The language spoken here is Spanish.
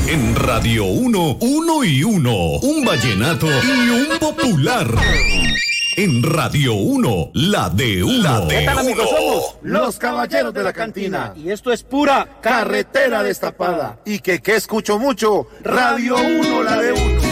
En Radio 1, 1 y 1, un vallenato y un popular. En Radio 1, la de uno. ¿Qué tal, amigos? Somos los Caballeros de la Cantina. Y esto es pura carretera destapada. Y que escucho mucho, Radio 1, la de uno.